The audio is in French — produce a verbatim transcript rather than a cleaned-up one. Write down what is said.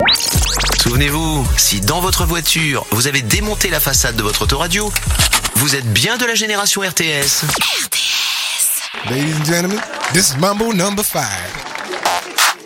Souvenez-vous, si dans votre voiture, vous avez démonté la façade de votre autoradio, vous êtes bien de la génération R T S. R T S. Ladies and gentlemen, this is Mambo number five.